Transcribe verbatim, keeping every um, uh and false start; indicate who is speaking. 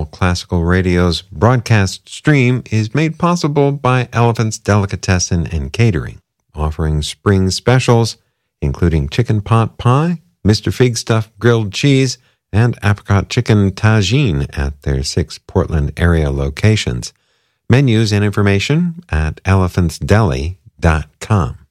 Speaker 1: All Classical Radio's broadcast stream is made possible by Elephant's Delicatessen and Catering, offering spring specials, including chicken pot pie, Mister Fig Stuff grilled cheese, and apricot chicken tagine at their six Portland area locations. Menus and information at elephants deli dot com.